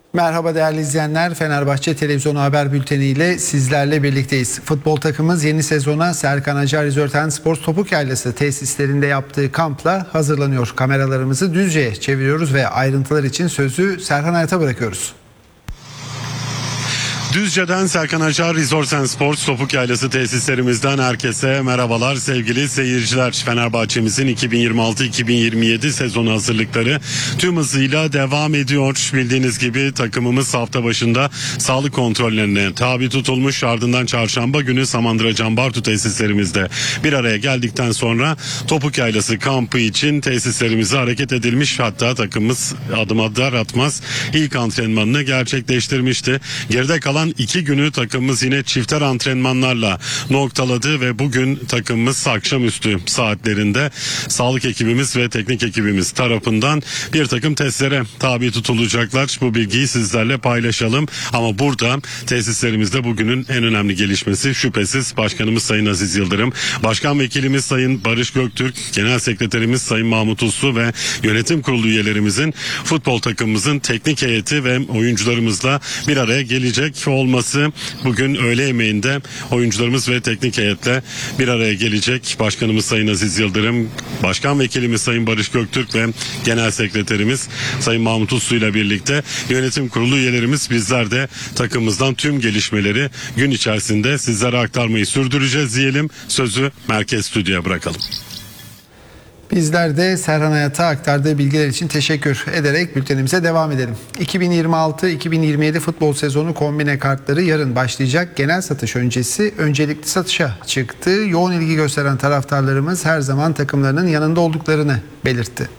Merhaba değerli izleyenler. Fenerbahçe Televizyonu Haber Bülteni ile sizlerle birlikteyiz. Futbol takımımız yeni sezona Serkan Acar Resort & Sports Topuk Yaylası tesislerinde yaptığı kampla hazırlanıyor. Kameralarımızı Düzce'ye çeviriyoruz ve ayrıntılar için sözü Serhan Hayat'a bırakıyoruz. Düzce'den Serkan Acar Resort & Sports Topuk Yaylası tesislerimizden herkese merhabalar sevgili seyirciler. Fenerbahçe'mizin 2026-2027 sezonu hazırlıkları tüm hızıyla devam ediyor. Bildiğiniz gibi takımımız hafta başında sağlık kontrollerine tabi tutulmuş, ardından çarşamba günü Samandıra Cambartu tesislerimizde bir araya geldikten sonra Topuk Yaylası kampı için tesislerimize hareket edilmiş. Hatta takımımız adım atmaz ilk antrenmanını gerçekleştirmişti. Geride kalan 2 günü takımımız yine çifter antrenmanlarla noktaladı ve bugün takımımız akşamüstü saatlerinde sağlık ekibimiz ve teknik ekibimiz tarafından bir takım testlere tabi tutulacaklar. Bu bilgiyi sizlerle paylaşalım. Ama burada tesislerimizde bugünün en önemli gelişmesi şüphesiz Başkanımız Sayın Aziz Yıldırım, Başkan Vekilimiz Sayın Barış Göktürk, Genel Sekreterimiz Sayın Mahmut Uslu ve Yönetim Kurulu üyelerimizin futbol takımımızın teknik heyeti ve oyuncularımızla bir araya gelecek olması. Bugün öğle yemeğinde oyuncularımız ve teknik heyetle bir araya gelecek. Başkanımız Sayın Aziz Yıldırım, Başkan Vekilimiz Sayın Barış Göktürk ve Genel Sekreterimiz Sayın Mahmut Uslu ile birlikte yönetim kurulu üyelerimiz, bizler de takımımızdan tüm gelişmeleri gün içerisinde sizlere aktarmayı sürdüreceğiz diyelim. Sözü Merkez Stüdyo'ya bırakalım. Bizler de Serhan Hayat'a aktardığı bilgiler için teşekkür ederek bültenimize devam edelim. 2026-2027 futbol sezonu kombine kartları yarın başlayacak. Genel satış öncesi öncelikli satışa çıktı. Yoğun ilgi gösteren taraftarlarımız her zaman takımlarının yanında olduklarını belirtti.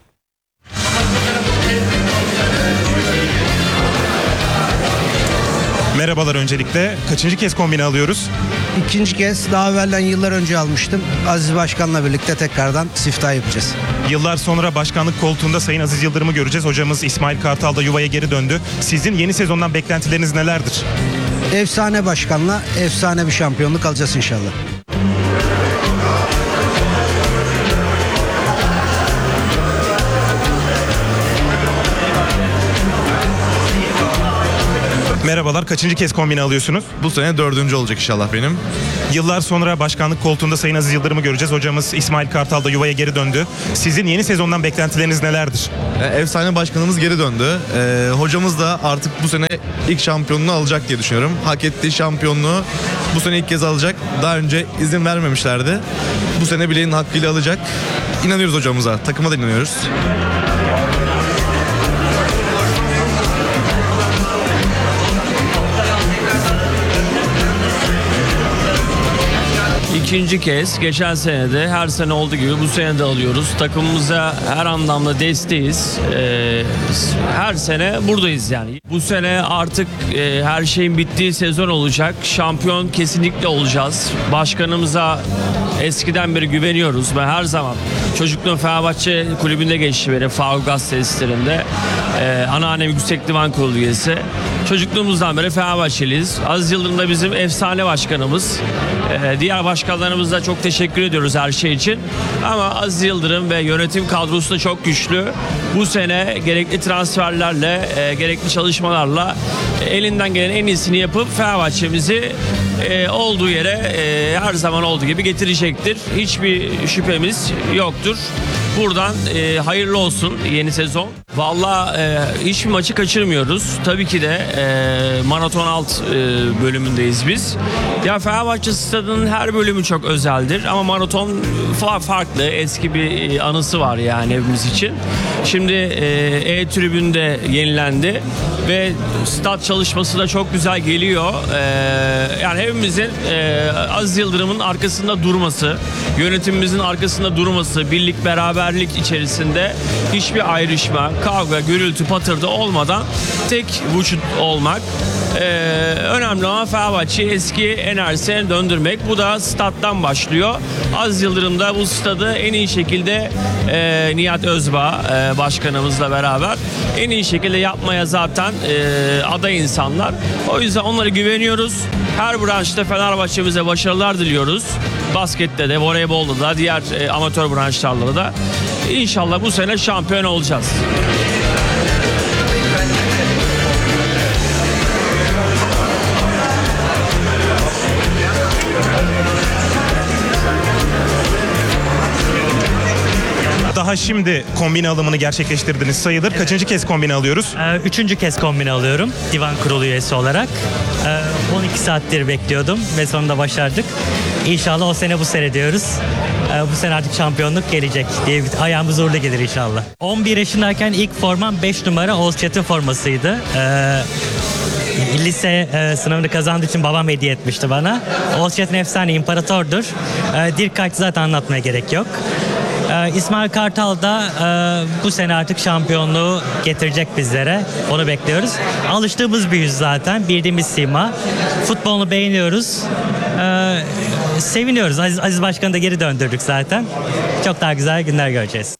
Merhabalar öncelikle. Kaçıncı kez kombine alıyoruz? İkinci kez, daha evvelden yıllar önce almıştım. Aziz Başkan'la birlikte tekrardan siftah yapacağız. Yıllar sonra başkanlık koltuğunda Sayın Aziz Yıldırım'ı göreceğiz. Hocamız İsmail Kartal da yuvaya geri döndü. Sizin yeni sezondan beklentileriniz nelerdir? Efsane başkanla efsane bir şampiyonluk alacağız inşallah. Merhabalar. Kaçıncı kez kombine alıyorsunuz? Bu sene 4. olacak inşallah benim. Yıllar sonra başkanlık koltuğunda Sayın Aziz Yıldırım'ı göreceğiz. Hocamız İsmail Kartal da yuvaya geri döndü. Sizin yeni sezondan beklentileriniz nelerdir? Efsane başkanımız geri döndü. Hocamız da artık bu sene ilk şampiyonluğu alacak diye düşünüyorum. Hak ettiği şampiyonluğu bu sene ilk kez alacak. Daha önce izin vermemişlerdi. Bu sene bileğinin hakkıyla alacak. İnanıyoruz hocamıza. Takıma da inanıyoruz. İkinci kez, geçen sene de her sene olduğu gibi bu sene de alıyoruz. Takımımıza her anlamda desteğiz. Her sene buradayız yani. Bu sene artık her şeyin bittiği sezon olacak. Şampiyon kesinlikle olacağız. Başkanımıza eskiden beri güveniyoruz. Ben her zaman çocukluğum Fenerbahçe kulübünde geçti benim, Faruk Gaz tesislerinde. Anneannem Yüksek Divan Kurulu üyesi. Çocukluğumuzdan beri Fenerbahçeliyiz. Aziz Yıldırım da bizim efsane başkanımız. Diğer başkanlarımıza çok teşekkür ediyoruz her şey için. Ama Aziz Yıldırım ve yönetim kadrosu da çok güçlü. Bu sene gerekli transferlerle, gerekli çalışmalarla elinden gelen en iyisini yapıp Fenerbahçe'mizi olduğu yere her zaman olduğu gibi getirecektir. Hiçbir şüphemiz yoktur. Buradan hayırlı olsun yeni sezon. Vallahi hiçbir maçı kaçırmıyoruz. Tabii ki de maraton alt bölümündeyiz biz. Ya Fenerbahçe stadının her bölümü çok özeldir ama maraton farklı, eski bir anısı var yani hepimiz için. Şimdi E-tribünde yenilendi ve stat çalışması da çok güzel geliyor. Yani hepimizin Aziz Yıldırım'ın arkasında durması, yönetimimizin arkasında durması, birlik beraberlik içerisinde hiçbir ayrışma, kavga, gürültü, patırdı olmadan tek vücut olmak. Önemli olan Fenerbahçe'yi eski enerjisine döndürmek. Bu da stat'tan başlıyor. Aziz Yıldırım da bu stadı en iyi şekilde Nihat Özbağ başkanımızla beraber en iyi şekilde yapmaya zaten aday insanlar. O yüzden onlara güveniyoruz. Her branşta Fenerbahçe'mize başarılar diliyoruz. Baskette de, voleybolda da, diğer amatör branşlarla da. İnşallah bu sene şampiyon olacağız. daha şimdi kombine alımını gerçekleştirdiniz sayılır. Kaçıncı kez kombine alıyoruz? Üçüncü kez kombine alıyorum divan kurulu üyesi olarak. 12 saattir bekliyordum ve sonunda başardık. İnşallah o sene bu sene diyoruz. Bu sene artık şampiyonluk gelecek diye ayağımız uğurlu gelir inşallah. 11 yaşındayken ilk formam 5 numara Olcayt'ın formasıydı. Lise sınavını kazandığı için babam hediye etmişti bana. Olcayt'ın efsane imparatordur. Dirkaç zaten anlatmaya gerek yok. İsmail Kartal da bu sene artık şampiyonluğu getirecek bizlere. Onu bekliyoruz. Alıştığımız bir yüz zaten. Bildiğimiz sima. Futbolunu beğeniyoruz. Seviniyoruz. Aziz Başkan'ı da geri döndürdük zaten. Çok daha güzel günler göreceğiz.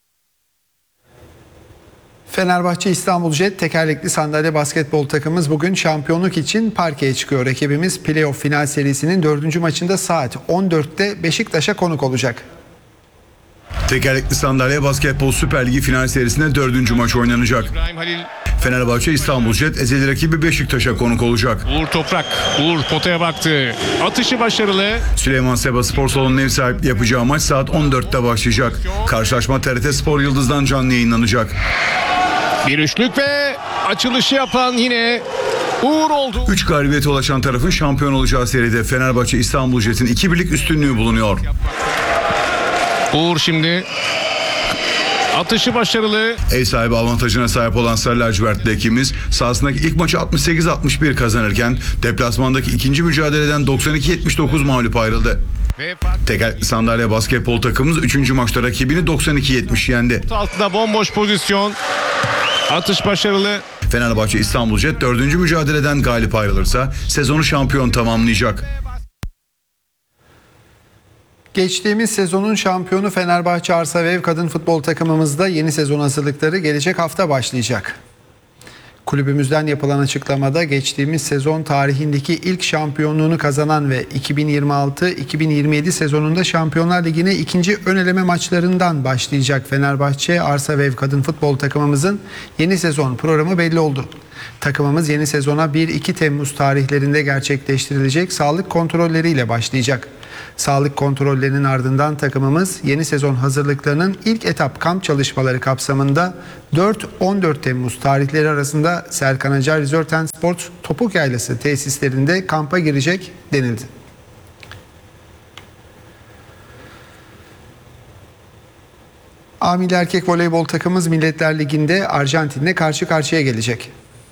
Fenerbahçe İstanbul Jet tekerlekli sandalye basketbol takımımız bugün şampiyonluk için parkeye çıkıyor. Ekibimiz playoff final serisinin 4. maçında saat 14'te Beşiktaş'a konuk olacak. Tekerlekli sandalye basketbol Süper Ligi final serisinde 4. maç oynanacak. Fenerbahçe İstanbul Jet ezeli rakibi Beşiktaş'a konuk olacak. Uğur Toprak, Uğur potaya baktı. Atışı başarılı. Süleyman Seba Spor Salonu'nun ev sahipliği yapacağı maç saat 14'te başlayacak. Karşılaşma TRT Spor Yıldız'dan canlı yayınlanacak. Bir üçlük ve açılışı yapan yine Uğur oldu. 3 galibiyete ulaşan tarafın şampiyon olacağı seride Fenerbahçe İstanbul Jet'in 2-1'lik üstünlüğü bulunuyor. Uğur şimdi atışı başarılı. Ev sahibi avantajına sahip olan Sarı Lacivertli ekibimiz sahasındaki ilk maçı 68-61 kazanırken deplasmandaki ikinci mücadeleden 92-79 mağlup ayrıldı. Tekerlekli sandalye basketbol takımımız 3. maçta rakibini 92-70 yendi. Altında bomboş pozisyon. Atış başarılı. Fenerbahçe İstanbul Jet 4. mücadeleden galip ayrılırsa sezonu şampiyon tamamlayacak. Geçtiğimiz sezonun şampiyonu Fenerbahçe Arsa ve Ev Kadın Futbol takımımızda yeni sezon hazırlıkları gelecek hafta başlayacak. Kulübümüzden yapılan açıklamada geçtiğimiz sezon tarihindeki ilk şampiyonluğunu kazanan ve 2026-2027 sezonunda Şampiyonlar Ligi'ne ikinci ön eleme maçlarından başlayacak Fenerbahçe Arsa ve Ev Kadın Futbol takımımızın yeni sezon programı belli oldu. Takımımız yeni sezona 1-2 Temmuz tarihlerinde gerçekleştirilecek sağlık kontrolleriyle başlayacak. Sağlık kontrollerinin ardından takımımız yeni sezon hazırlıklarının ilk etap kamp çalışmaları kapsamında 4-14 Temmuz tarihleri arasında Serkan Acar Resort and Sports Topuk Yaylası tesislerinde kampa girecek denildi. Milli erkek voleybol takımımız Milletler Ligi'nde Arjantin'le karşı karşıya gelecek.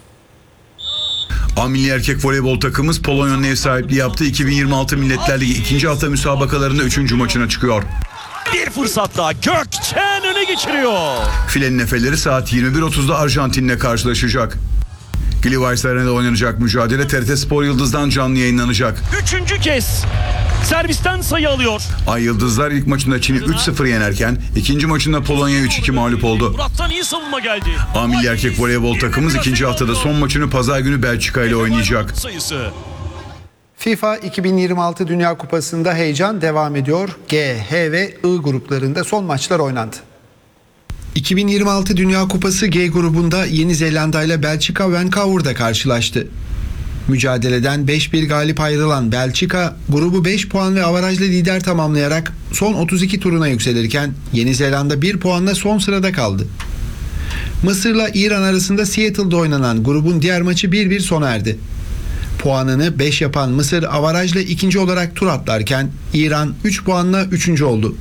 Milli erkek voleybol takımımız Polonya'nın ev sahipliği yaptığı 2026 Milletler Ligi 2. hafta müsabakalarında 3. maçına çıkıyor. Bir fırsat daha Gökçen öne geçiriyor. Filenin efeleri saat 21.30'da Arjantin'le karşılaşacak. Glivais Arena'da oynanacak mücadele TRT Spor Yıldız'dan canlı yayınlanacak. 3. kez servisten sayı alıyor. Ay Yıldızlar ilk maçında Çin'i 3-0 yenerken ikinci maçında Polonya 3-2 mağlup oldu. Murat'tan iyi savunma geldi. Milli erkek voleybol takımımız 2. haftada son maçını pazar günü Belçika ile oynayacak. Sayısı. FIFA 2026 Dünya Kupası'nda heyecan devam ediyor. G, H ve I gruplarında son maçlar oynandı. 2026 Dünya Kupası G grubunda Yeni Zelanda ile Belçika Vancouver'da karşılaştı. Mücadeleden 5-1 galip ayrılan Belçika grubu 5 puan ve avarajla lider tamamlayarak son 32 turuna yükselirken Yeni Zelanda 1 puanla son sırada kaldı. Mısır'la İran arasında Seattle'da oynanan grubun diğer maçı 1-1 sona erdi. Puanını 5 yapan Mısır avarajla ikinci olarak tur atlarken İran 3 puanla 3. oldu.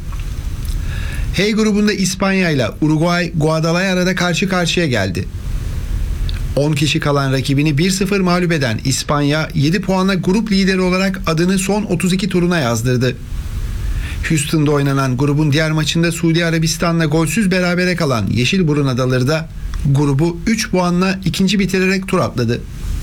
H grubunda İspanya ile Uruguay Guadalajara'da karşı karşıya geldi. 10 kişi kalan rakibini 1-0 mağlup eden İspanya 7 puanla grup lideri olarak adını son 32 turuna yazdırdı. Houston'da oynanan grubun diğer maçında Suudi Arabistan'la golsüz berabere kalan Yeşilburun Adaları da grubu 3 puanla ikinci bitirerek tur atladı.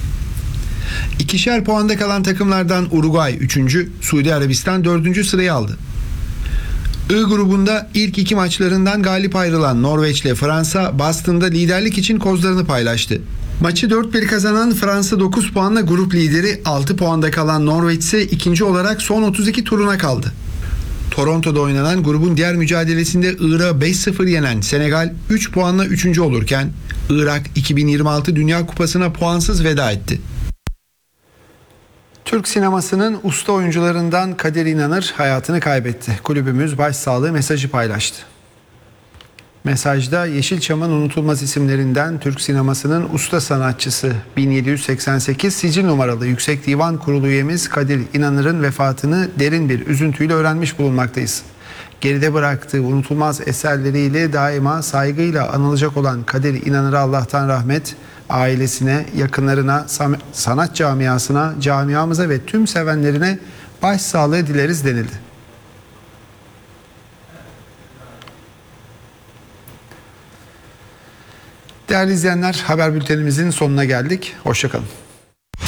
İkişer puanda kalan takımlardan Uruguay 3. Suudi Arabistan 4. sırayı aldı. I grubunda ilk 2 maçlarından galip ayrılan Norveç ile Fransa Boston'da liderlik için kozlarını paylaştı. Maçı 4-1 kazanan Fransa 9 puanla grup lideri, 6 puanda kalan Norveç ise ikinci olarak son 32 turuna kaldı. Toronto'da oynanan grubun diğer mücadelesinde Irak'ı 5-0 yenen Senegal 3 puanla 3. olurken Irak 2026 Dünya Kupası'na puansız veda etti. Türk sinemasının usta oyuncularından Kadir İnanır hayatını kaybetti. Kulübümüz başsağlığı mesajı paylaştı. Mesajda Yeşilçam'ın unutulmaz isimlerinden Türk sinemasının usta sanatçısı 1788 sicil numaralı Yüksek Divan Kurulu üyemiz Kadir İnanır'ın vefatını derin bir üzüntüyle öğrenmiş bulunmaktayız. Geride bıraktığı unutulmaz eserleriyle daima saygıyla anılacak olan Kadir İnanır'a Allah'tan rahmet, ailesine, yakınlarına, sanat camiasına, camiamıza ve tüm sevenlerine başsağlığı dileriz denildi. Değerli izleyenler, haber bültenimizin sonuna geldik. Hoşça kalın.